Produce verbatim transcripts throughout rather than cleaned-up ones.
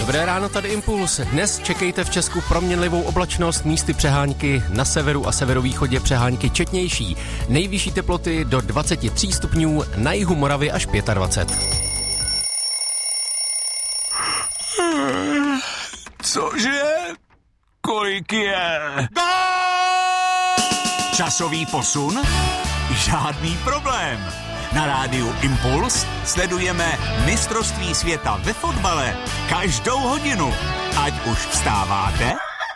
Dobré ráno, tady Impuls. Dnes čekejte v Česku proměnlivou oblačnost, místy přehánky, na severu a severovýchodě přehánky četnější. Nejvyšší teploty do dvacet tři stupňů, na jihu Moravy až dvacet pět. Cože? Kolik je? Časový posun? Žádný problém. Na rádiu Impuls sledujeme mistrovství světa ve fotbale každou hodinu. Ať už vstáváte,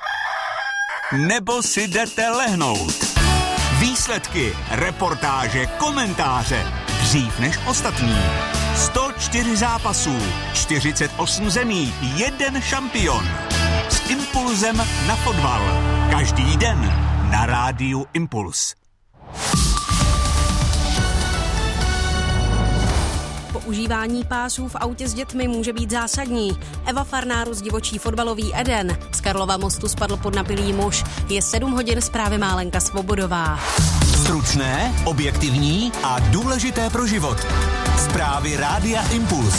nebo si jdete lehnout. Výsledky, reportáže, komentáře. Dřív než ostatní. sto čtyři zápasů, čtyřicet osm zemí, jeden šampion. S Impulzem na fotbal. Každý den na rádiu Impuls. Používání pásů v autě s dětmi může být zásadní. Eva Farnárus divočí fotbalový Eden. Z Karlova mostu spadl podnapilý muž. Je sedm hodin, zprávy má Lenka Svobodová. Stručné, objektivní a důležité pro život. Zprávy rádia Impuls.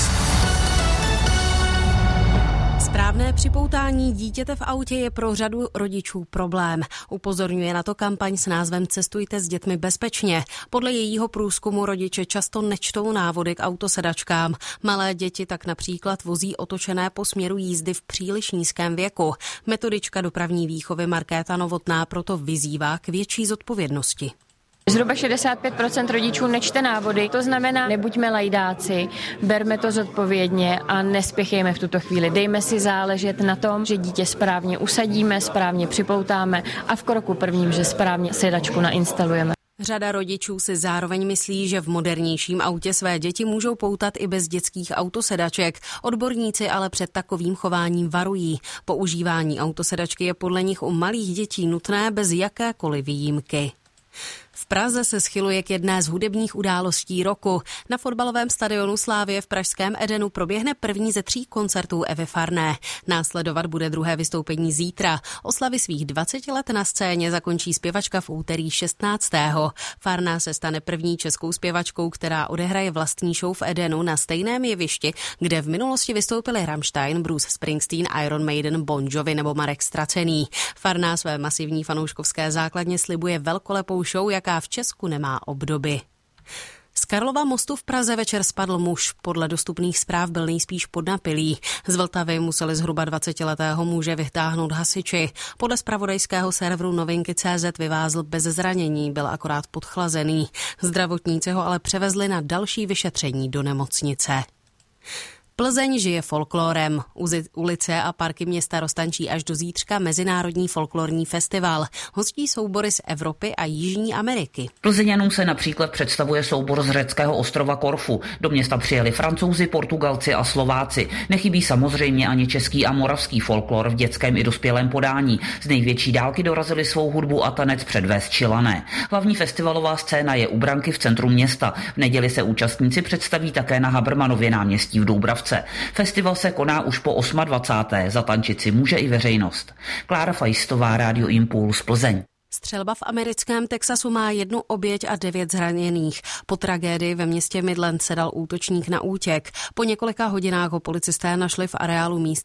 Správné připoutání dítěte v autě je pro řadu rodičů problém. Upozorňuje na to kampaň s názvem Cestujte s dětmi bezpečně. Podle jejího průzkumu rodiče často nečtou návody k autosedačkám. Malé děti tak například vozí otočené po směru jízdy v příliš nízkém věku. Metodička dopravní výchovy Markéta Novotná proto vyzývá k větší zodpovědnosti. Zhruba šedesát pět procent rodičů nečte návody, to znamená, nebuďme lajdáci, berme to zodpovědně a nespěchejme v tuto chvíli. Dejme si záležet na tom, že dítě správně usadíme, správně připoutáme a v kroku prvním, že správně sedačku nainstalujeme. Řada rodičů si zároveň myslí, že v modernějším autě své děti můžou poutat i bez dětských autosedaček. Odborníci ale před takovým chováním varují. Používání autosedačky je podle nich u malých dětí nutné bez jakékoliv výjimky. V Praze se schyluje k jedné z hudebních událostí roku. Na fotbalovém stadionu Slavie v pražském Edenu proběhne první ze tří koncertů Evy Farné. Následovat bude druhé vystoupení zítra. Oslavy svých dvaceti let na scéně zakončí zpěvačka v úterý šestnáctého Farná se stane první českou zpěvačkou, která odehraje vlastní show v Edenu na stejném jevišti, kde v minulosti vystoupili Rammstein, Bruce Springsteen, Iron Maiden, Bon Jovi nebo Marek Stracený. Farná své masivní fanouškovské základně slibuje velkolepou show, jaká v Česku nemá obdoby. Z Karlova mostu v Praze večer spadl muž. Podle dostupných zpráv byl nejspíš podnapilý. Z Vltavy museli zhruba dvacetiletého muže vytáhnout hasiči. Podle zpravodajského serveru Novinky tečka cé zet vyvázl bez zranění, byl akorát podchlazený. Zdravotníci ho ale převezli na další vyšetření do nemocnice. Plzeň žije folklórem. Ulice a parky města roztančí až do zítřka Mezinárodní folklorní festival. Hostí soubory z Evropy a Jižní Ameriky. Plzeňanům se například představuje soubor z řeckého ostrova Korfu. Do města přijeli Francouzi, Portugalci a Slováci. Nechybí samozřejmě ani český a moravský folklor v dětském i dospělém podání. Z největší dálky dorazili svou hudbu a tanec předvést Čilané. Hlavní festivalová scéna je u branky v centru města. V neděli se účastníci představí také na Habermanově náměstí v Doubravce. Festival se koná už po dvacáté osmé Zatančit si může i veřejnost. Klára Fajstová, Rádio Impuls, Plzeň. Střelba v americkém Texasu má jednu oběť a devět zraněných. Po tragédii ve městě Midland se dal útočník na útěk. Po několika hodinách ho policisté našli v areálu místní